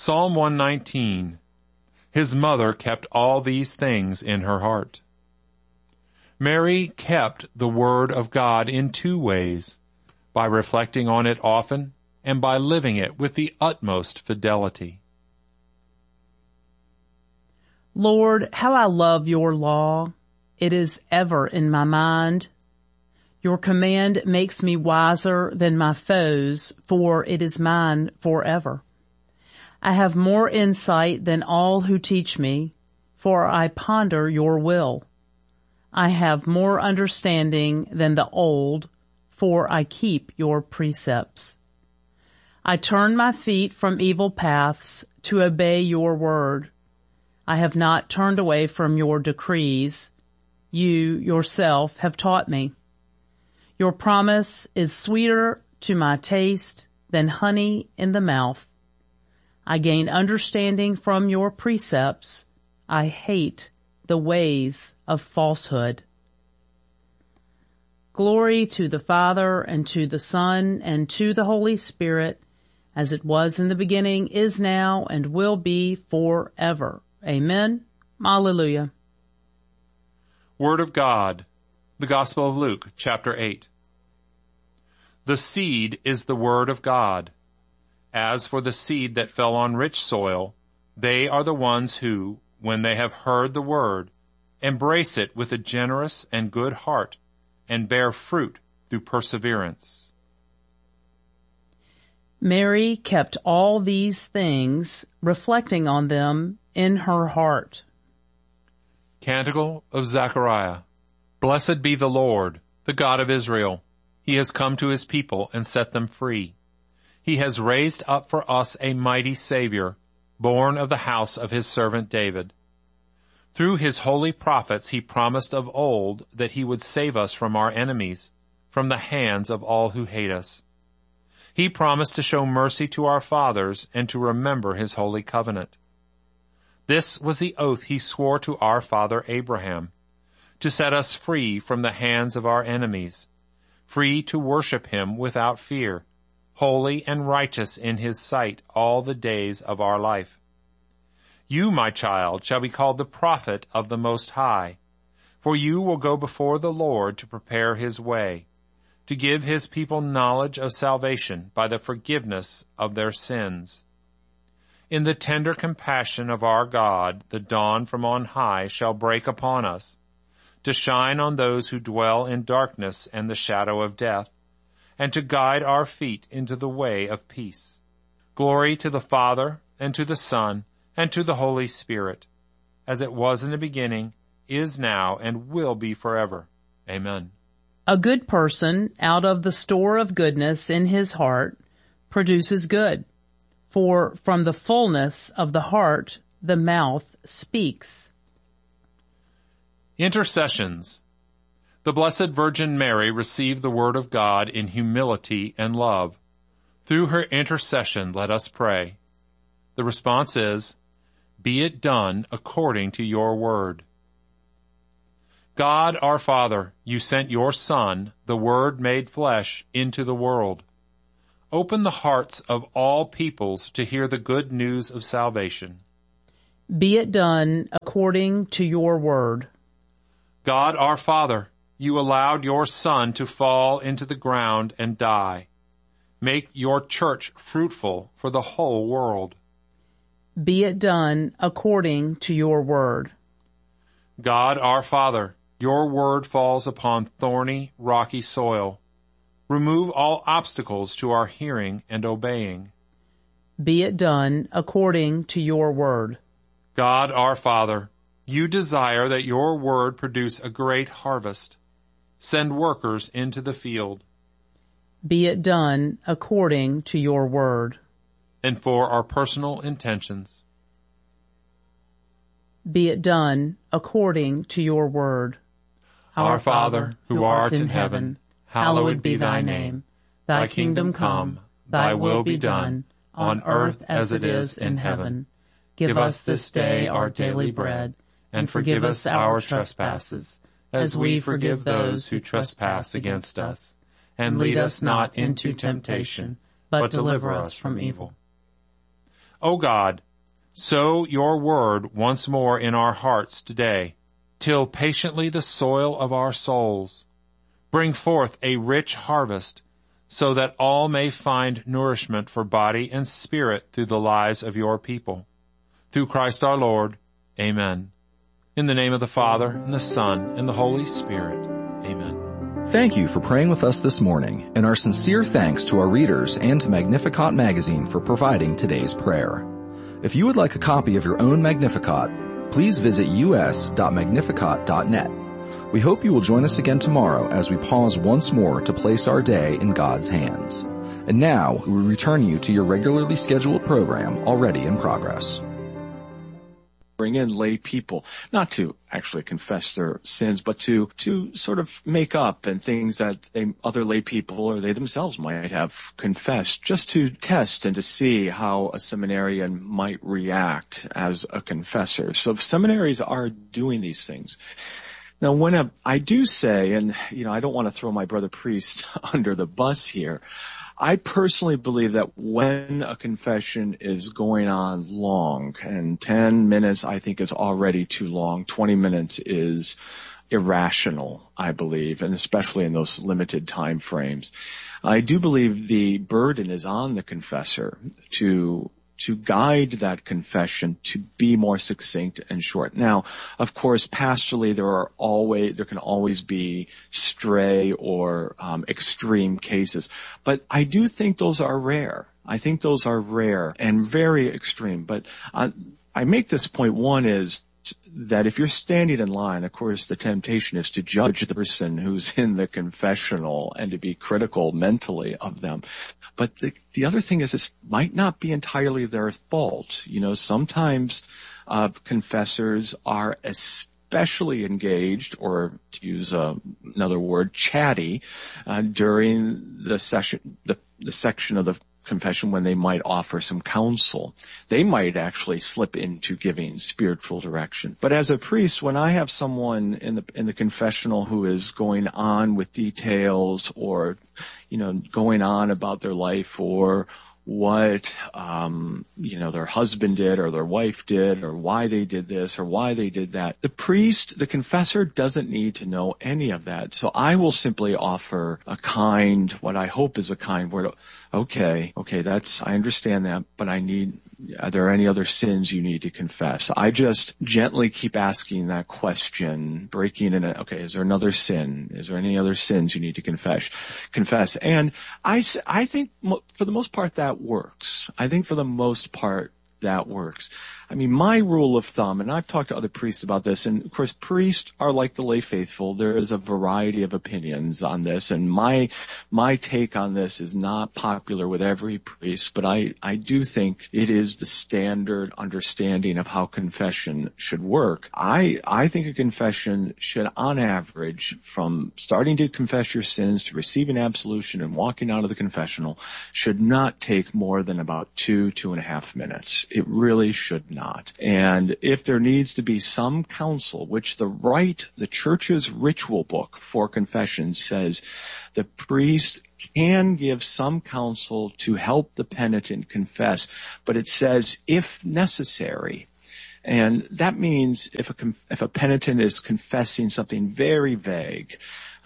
Psalm 119. His mother kept all these things in her heart. Mary kept the Word of God in two ways, by reflecting on it often and by living it with the utmost fidelity. Lord, how I love your law. It is ever in my mind. Your command makes me wiser than my foes, for it is mine forever. I have more insight than all who teach me, for I ponder your will. I have more understanding than the old, for I keep your precepts. I turn my feet from evil paths to obey your word. I have not turned away from your decrees. You yourself have taught me. Your promise is sweeter to my taste than honey in the mouth. I gain understanding from your precepts. I hate the ways of falsehood. Glory to the Father, and to the Son, and to the Holy Spirit, as it was in the beginning, is now, and will be forever. Amen. Alleluia. Word of God, the Gospel of Luke, chapter 8. The seed is the word of God. As for the seed that fell on rich soil, they are the ones who, when they have heard the word, embrace it with a generous and good heart, and bear fruit through perseverance. Mary kept all these things, reflecting on them in her heart. Canticle of Zechariah. Blessed be the Lord, the God of Israel. He has come to his people and set them free. He has raised up for us a mighty Savior, born of the house of his servant David. Through his holy prophets he promised of old that he would save us from our enemies, from the hands of all who hate us. He promised to show mercy to our fathers and to remember his holy covenant. This was the oath he swore to our father Abraham, to set us free from the hands of our enemies, free to worship him without fear, holy and righteous in his sight all the days of our life. You, my child, shall be called the prophet of the Most High, for you will go before the Lord to prepare his way, to give his people knowledge of salvation by the forgiveness of their sins. In the tender compassion of our God, the dawn from on high shall break upon us, to shine on those who dwell in darkness and the shadow of death, and to guide our feet into the way of peace. Glory to the Father, and to the Son, and to the Holy Spirit, as it was in the beginning, is now, and will be forever. Amen. A good person, out of the store of goodness in his heart, produces good. For from the fullness of the heart, the mouth speaks. Intercessions. The Blessed Virgin Mary received the Word of God in humility and love. Through her intercession, let us pray. The response is, "Be it done according to your word." God our Father, you sent your Son, the Word made flesh, into the world. Open the hearts of all peoples to hear the good news of salvation. Be it done according to your word. God our Father, you allowed your Son to fall into the ground and die. Make your church fruitful for the whole world. Be it done according to your word. God our Father, your word falls upon thorny, rocky soil. Remove all obstacles to our hearing and obeying. Be it done according to your word. God our Father, you desire that your word produce a great harvest. Send workers into the field. Be it done according to your word. And for our personal intentions. Be it done according to your word. Our Father, who art in heaven, hallowed be thy name. Thy kingdom come, thy will be done, on earth as it is in heaven. Give us this day our daily bread, and forgive us our trespasses, as we forgive those who trespass against us. And lead us not into temptation, but deliver us from evil. O God, sow your word once more in our hearts today. Till patiently the soil of our souls. Bring forth a rich harvest, so that all may find nourishment for body and spirit through the lives of your people. Through Christ our Lord. Amen. In the name of the Father, and the Son, and the Holy Spirit. Amen. Thank you for praying with us this morning, and our sincere thanks to our readers and to Magnificat magazine for providing today's prayer. If you would like a copy of your own Magnificat, please visit us.magnificat.net. We hope you will join us again tomorrow as we pause once more to place our day in God's hands. And now we return you to your regularly scheduled program already in progress. Bring in lay people, not to actually confess their sins, but to sort of make up and things that other lay people or they themselves might have confessed, just to test and to see how a seminarian might react as a confessor. So seminaries are doing these things. Now, I do say, and I don't want to throw my brother priest under the bus here, I personally believe that when a confession is going on long, and 10 minutes I think is already too long, 20 minutes is irrational, I believe, and especially in those limited time frames. I do believe the burden is on the confessor to guide that confession to be more succinct and short. Now, of course, pastorally, there can always be stray or extreme cases, but I do think those are rare. I think those are rare and very extreme. But I make this point. One is that if you're standing in line, of course, the temptation is to judge the person who's in the confessional and to be critical mentally of them. But the other thing is this might not be entirely their fault. Sometimes confessors are especially engaged, or to use another word, chatty, during the section of the confession when they might offer some counsel. They might actually slip into giving spiritual direction. But as a priest, when I have someone in the confessional who is going on with details or, going on about their life or what, their husband did or their wife did or why they did this or why they did that. The priest, the confessor, doesn't need to know any of that. So I will simply offer what I hope is a kind word. Okay, I understand that, but are there any other sins you need to confess? I just gently keep asking that question, breaking in it. Okay, is there another sin? Is there any other sins you need to confess? And I think for the most part that works. I think for the most part that works. I mean, my rule of thumb, and I've talked to other priests about this, and of course priests are like the lay faithful. There is a variety of opinions on this, and my take on this is not popular with every priest, but I do think it is the standard understanding of how confession should work. I think a confession should, on average, from starting to confess your sins to receiving absolution and walking out of the confessional, should not take more than about 2.5 minutes. It really should not. And if there needs to be some counsel, which the church's ritual book for confession says the priest can give some counsel to help the penitent confess, but it says if necessary. And that means if a penitent is confessing something very vague,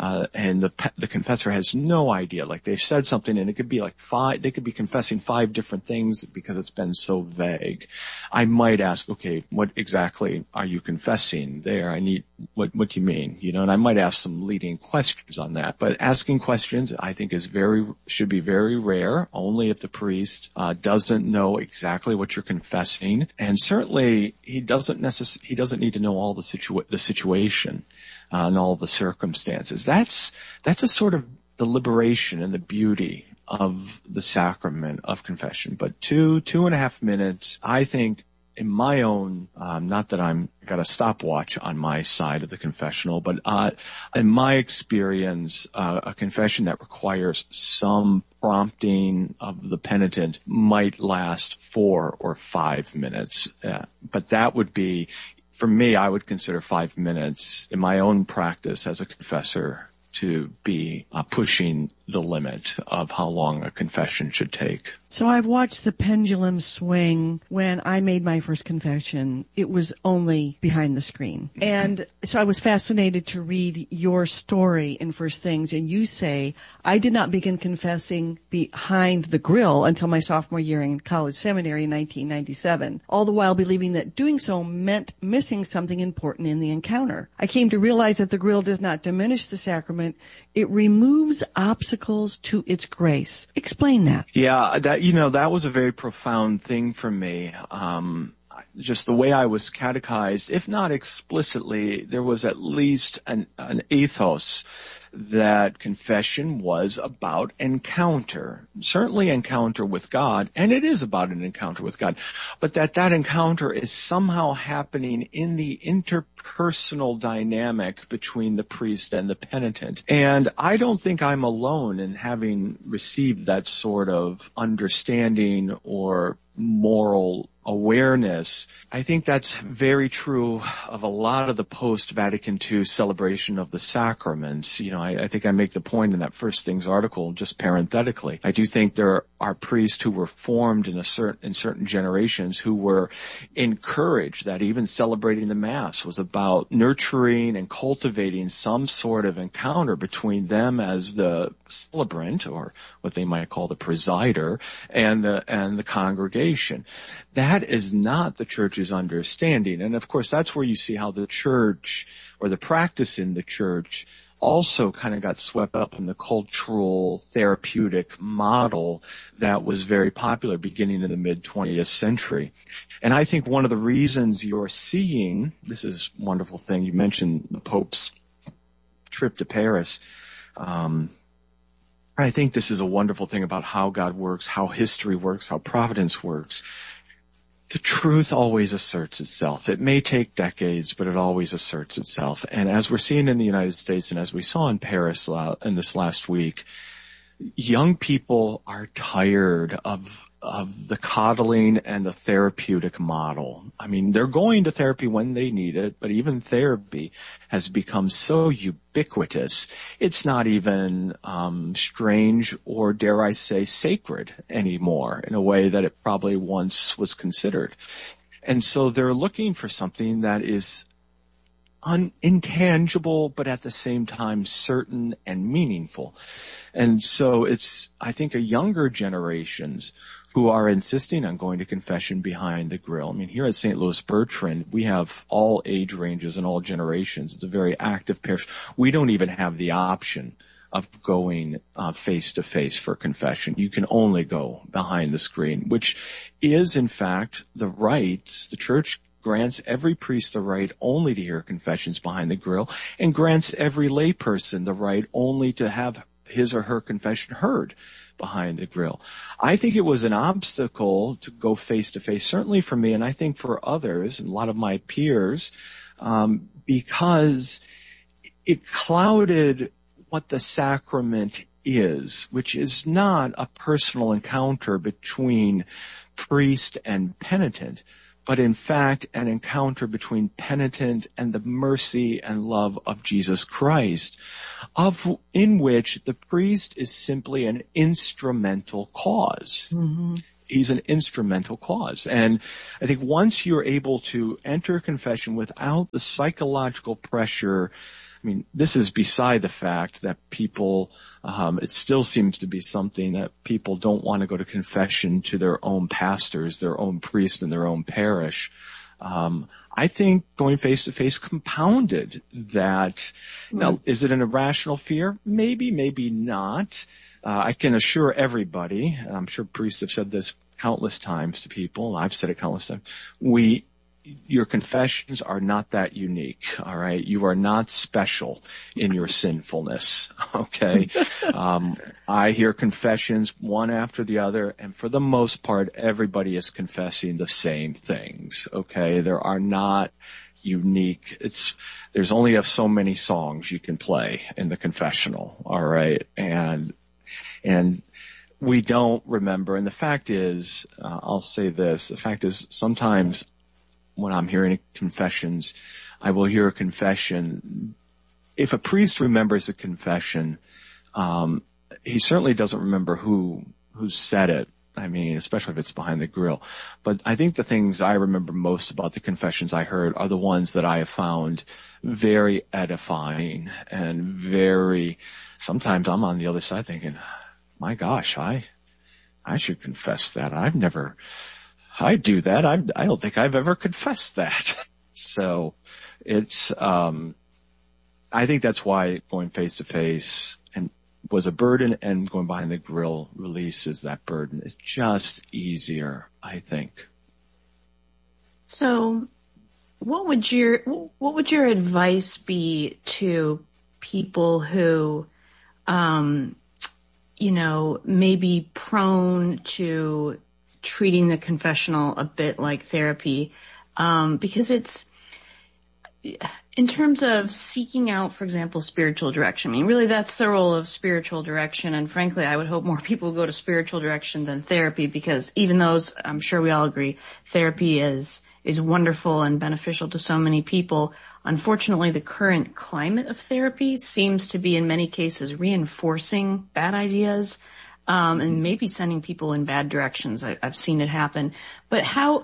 and the confessor has no idea, like they've said something and it could be they could be confessing 5 different things because it's been so vague. I might ask, okay, what exactly are you confessing there? What do you mean? And I might ask some leading questions on that. But asking questions, I think should be very rare, only if the priest, doesn't know exactly what you're confessing. And certainly he doesn't need to know all the situation. And all the circumstances. That's a sort of the liberation and the beauty of the sacrament of confession. But 2.5 minutes, I think, in my own, not that I'm got a stopwatch on my side of the confessional, but in my experience, a confession that requires some prompting of the penitent might last 4 or 5 minutes. But that would be, for me, I would consider 5 minutes in my own practice as a confessor to be pushing the limit of how long a confession should take. So I've watched the pendulum swing. When I made my first confession, it was only behind the screen. And so I was fascinated to read your story in First Things, and you say, I did not begin confessing behind the grill until my sophomore year in college seminary in 1997, all the while believing that doing so meant missing something important in the encounter. I came to realize that the grill does not diminish the sacrament. It removes obstacles to its grace. Explain that. Yeah, that was a very profound thing for me. Just the way I was catechized, if not explicitly, there was at least an ethos that confession was about encounter. Certainly encounter with God, and it is about an encounter with God, but that encounter is somehow happening in the interpersonal dynamic between the priest and the penitent. And I don't think I'm alone in having received that sort of understanding or moral awareness. I think that's very true of a lot of the post-Vatican II celebration of the sacraments. I think I make the point in that First Things article, just parenthetically. I do think there are priests who were formed in certain generations who were encouraged that even celebrating the Mass was about nurturing and cultivating some sort of encounter between them as the celebrant, or what they might call the presider, and the congregation. That is not the Church's understanding. And of course, that's where you see how the Church, or the practice in the Church, also kind of got swept up in the cultural therapeutic model that was very popular beginning in the mid-20th century. And I think one of the reasons you're seeing, this is a wonderful thing, you mentioned the Pope's trip to Paris. I think this is a wonderful thing about how God works, how history works, how providence works. The truth always asserts itself. It may take decades, but it always asserts itself. And as we're seeing in the United States, and as we saw in Paris in this last week, young people are tired of the coddling and the therapeutic model. I mean, they're going to therapy when they need it, but even therapy has become so ubiquitous, it's not even strange or, dare I say, sacred anymore in a way that it probably once was considered. And so they're looking for something that is intangible, but at the same time certain and meaningful. And so it's, I think, a younger generations who are insisting on going to confession behind the grill. I mean, here at St. Louis Bertrand, we have all age ranges and all generations. It's a very active parish. We don't even have the option of going face to face for confession. You can only go behind the screen, which is, in fact, the rights. The Church grants every priest the right only to hear confessions behind the grill, and grants every layperson the right only to have his or her confession heard behind the grill. I think it was an obstacle to go face to face, certainly for me, and I think for others and a lot of my peers, because it clouded what the sacrament is, which is not a personal encounter between priest and penitent, but in fact an encounter between penitent and the mercy and love of Jesus Christ, in which the priest is simply an instrumental cause. Mm-hmm. He's an instrumental cause. And I think once you're able to enter confession without the psychological pressure, I mean, this is beside the fact that people, it still seems to be something that people don't want to go to confession to their own pastors, their own priest in their own parish. I think going face to face compounded that. Now, is it an irrational fear? Maybe, maybe not. I can assure everybody, and I'm sure priests have said this countless times to people, and I've said it countless times, your confessions are not that unique, all right? You are not special in your sinfulness, okay? I hear confessions one after the other, and for the most part, everybody is confessing the same things, okay? There are not unique, there's only so many songs you can play in the confessional, all right? And we don't remember, and the fact is, I'll say this, the fact is sometimes when I'm hearing confessions, I will hear a confession. If a priest remembers a confession, he certainly doesn't remember who said it. I mean, especially if it's behind the grill. But I think the things I remember most about the confessions I heard are the ones that I have found very edifying and very, sometimes I'm on the other side thinking, my gosh, I should confess that. I do that. I don't think I've ever confessed that. So it's, I think that's why going face to face and was a burden, and going behind the grill releases that burden. It's just easier, I think. So what would your advice be to people who, may be prone to treating the confessional a bit like therapy? Because it's, in terms of seeking out, for example, spiritual direction. I mean, really that's the role of spiritual direction. And frankly, I would hope more people go to spiritual direction than therapy, because even though I'm sure we all agree therapy is wonderful and beneficial to so many people, unfortunately the current climate of therapy seems to be in many cases reinforcing bad ideas, and maybe sending people in bad directions. I've seen it happen. But how,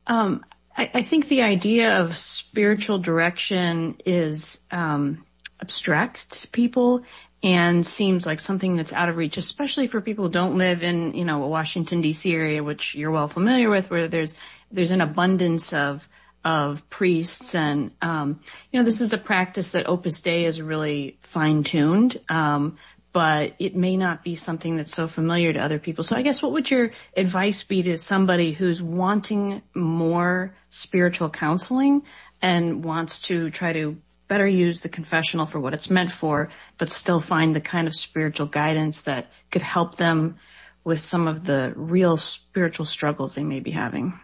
I think the idea of spiritual direction is abstract to people and seems like something that's out of reach, especially for people who don't live in, a Washington, D.C. area, which you're well familiar with, where there's an abundance of priests. And, this is a practice that Opus Dei is really fine-tuned. But it may not be something that's so familiar to other people. So I guess what would your advice be to somebody who's wanting more spiritual counseling and wants to try to better use the confessional for what it's meant for, but still find the kind of spiritual guidance that could help them with some of the real spiritual struggles they may be having?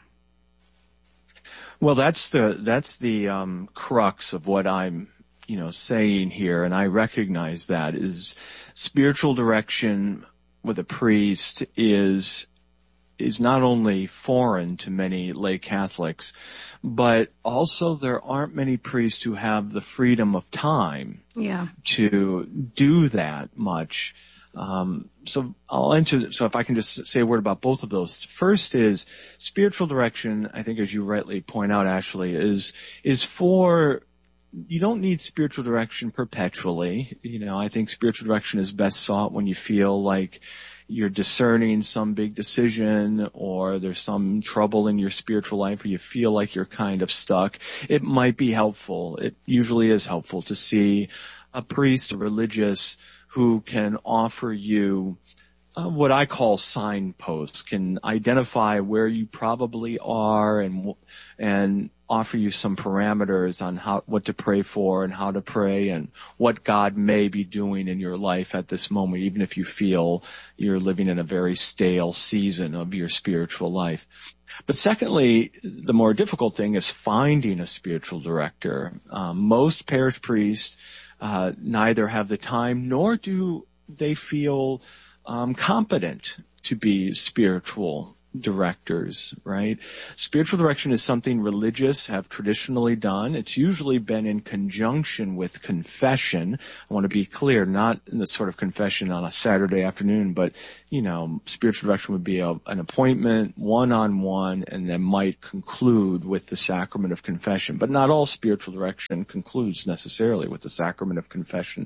Well, that's the crux of what I'm saying here, and I recognize that, is spiritual direction with a priest is not only foreign to many lay Catholics, but also there aren't many priests who have the freedom of time to do that much. So if I can just say a word about both of those. First is spiritual direction, I think, as you rightly point out, Ashley, is for, you don't need spiritual direction perpetually. I think spiritual direction is best sought when you feel like you're discerning some big decision, or there's some trouble in your spiritual life, or you feel like you're kind of stuck. It might be helpful. It usually is helpful to see a priest, a religious, who can offer you what I call signposts, can identify where you probably are and offer you some parameters on what to pray for and how to pray and what God may be doing in your life at this moment, even if you feel you're living in a very stale season of your spiritual life. But secondly, the more difficult thing is finding a spiritual director. Most parish priests neither have the time nor do they feel competent to be spiritual directors, right? Spiritual direction is something religious have traditionally done. It's usually been in conjunction with confession. I want to be clear, not in the sort of confession on a Saturday afternoon, but, spiritual direction would be an appointment, one-on-one, and then might conclude with the sacrament of confession. But not all spiritual direction concludes necessarily with the sacrament of confession.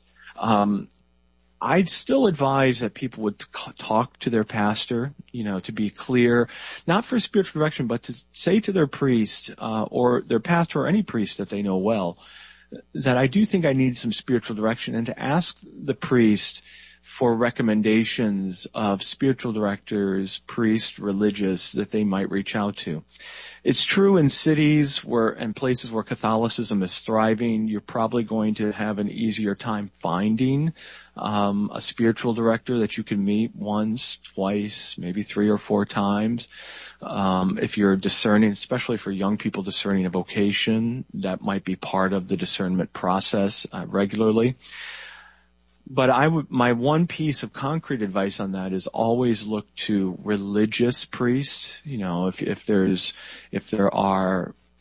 I'd still advise that people would talk to their pastor, to be clear, not for spiritual direction, but to say to their priest, or their pastor or any priest that they know well, that I do think I need some spiritual direction, and to ask the priest for recommendations of spiritual directors, priests, religious that they might reach out to. It's true in cities and places where Catholicism is thriving, you're probably going to have an easier time finding a spiritual director that you can meet once, twice, maybe 3 or 4 times. If you're discerning, especially for young people discerning a vocation, that might be part of the discernment process regularly. But my one piece of concrete advice on that is always look to religious priests. If there are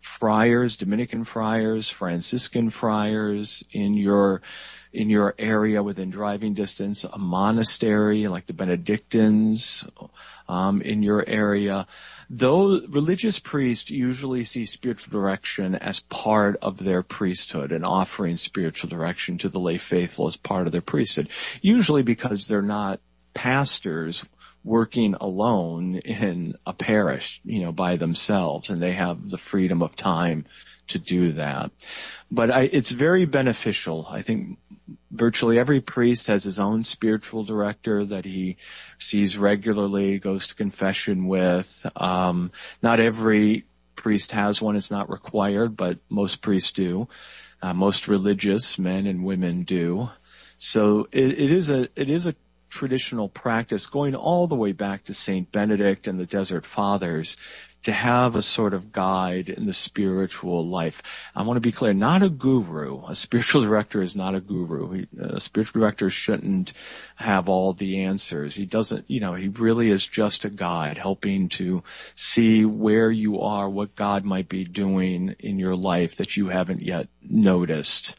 friars, Dominican friars, Franciscan friars in your area within driving distance, a monastery like the Benedictines in your area. Though religious priests usually see spiritual direction as part of their priesthood and offering spiritual direction to the lay faithful as part of their priesthood, usually because they're not pastors working alone in a parish, by themselves, and they have the freedom of time to do that. But it's very beneficial. I think virtually every priest has his own spiritual director that he sees regularly, goes to confession with. Not every priest has one. It's not required, but most priests do. Most religious men and women do. So it is a traditional practice going all the way back to Saint Benedict and the Desert Fathers to have a sort of guide in the spiritual life. I want to be clear, not a guru. A spiritual director is not a guru. A spiritual director shouldn't have all the answers. He doesn't, he really is just a guide, helping to see where you are, what God might be doing in your life that you haven't yet noticed,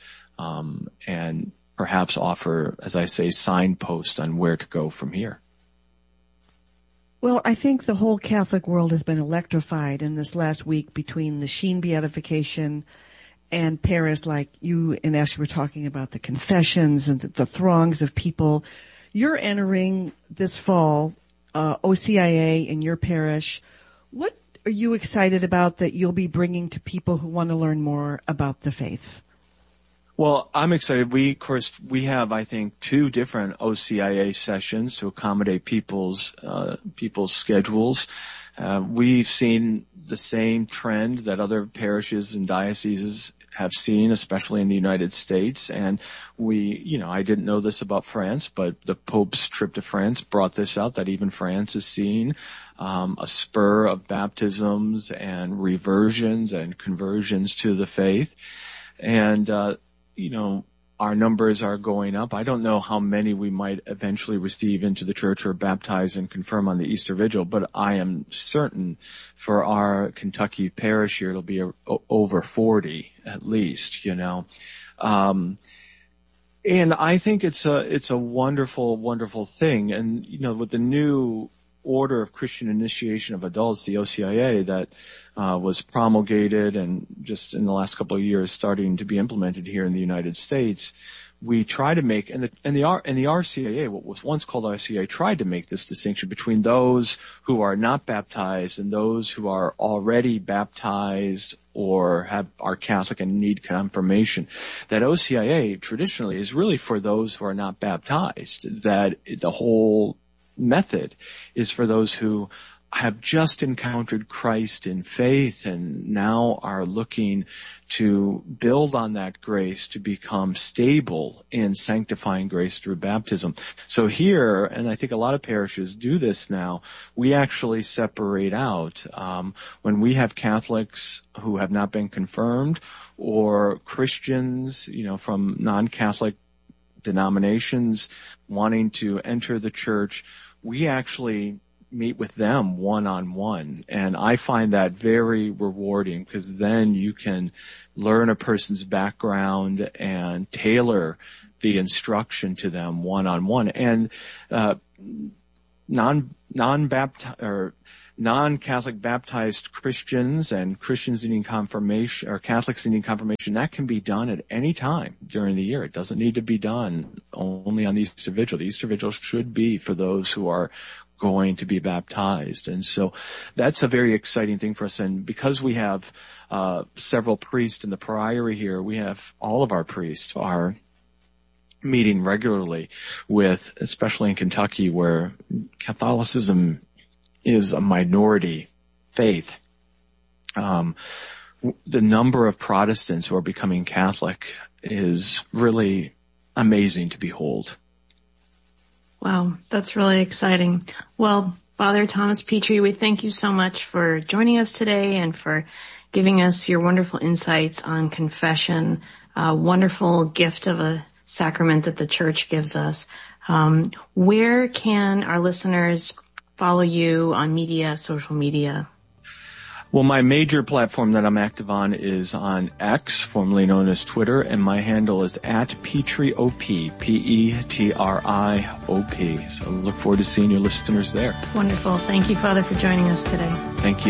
and perhaps offer, as I say, signposts on where to go from here. Well, I think the whole Catholic world has been electrified in this last week between the Sheen beatification and Paris, like you and Ashley were talking about the confessions and the throngs of people. You're entering this fall OCIA in your parish. What are you excited about that you'll be bringing to people who want to learn more about the faith? Well, I'm excited. We have, I think, 2 different OCIA sessions to accommodate people's schedules. We've seen the same trend that other parishes and dioceses have seen, especially in the United States. And I didn't know this about France, but the Pope's trip to France brought this out, that even France is seeing a spur of baptisms and reversions and conversions to the faith. And our numbers are going up. I don't know how many we might eventually receive into the church or baptize and confirm on the Easter Vigil, but I am certain for our Kentucky parish here, it'll be over 40 at least, And I think it's a wonderful, wonderful thing. And, with the new Order of Christian Initiation of Adults, the OCIA, that was promulgated and just in the last couple of years starting to be implemented here in the United States, we try to make, and the RCIA, what was once called RCIA, tried to make this distinction between those who are not baptized and those who are already baptized or are Catholic and need confirmation. That OCIA traditionally is really for those who are not baptized, that the whole method is for those who have just encountered Christ in faith and now are looking to build on that grace to become stable in sanctifying grace through baptism. So here, and I think a lot of parishes do this now, we actually separate out when we have Catholics who have not been confirmed or Christians, from non-Catholic denominations wanting to enter the church, we actually meet with them one-on-one. And I find that very rewarding because then you can learn a person's background and tailor the instruction to them one-on-one. And non-Catholic baptized Christians and Christians needing confirmation or Catholics needing confirmation, that can be done at any time during the year. It doesn't need to be done only on the Easter Vigil. The Easter Vigil should be for those who are going to be baptized. And so that's a very exciting thing for us. And because we have several priests in the priory here, we have all of our priests are meeting regularly with, especially in Kentucky, where Catholicism is a minority faith. The number of Protestants who are becoming Catholic is really amazing to behold. Wow, that's really exciting. Well, Father Thomas Petrie, we thank you so much for joining us today and for giving us your wonderful insights on confession, a wonderful gift of a sacrament that the Church gives us. Where can our listeners follow you on media, social media? Well, my major platform that I'm active on is on X, formerly known as Twitter, and my handle is @PetrioP, Petriop. So I look forward to seeing your listeners there. Wonderful. Thank you, Father, for joining us today. Thank you.